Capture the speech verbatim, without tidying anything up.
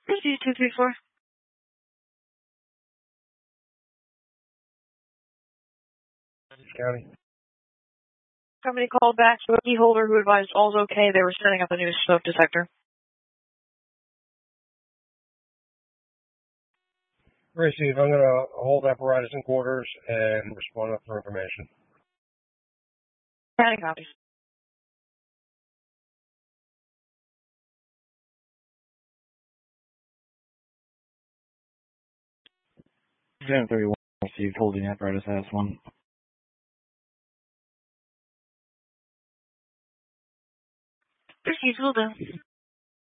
Receive two three four. County. Company called back to a key holder who advised all's okay. They were setting up a new smoke detector. Receive. I'm going to hold apparatus in quarters and respond up for information. County copies. Gen thirty-one received holding apparatus as one. Received, will do.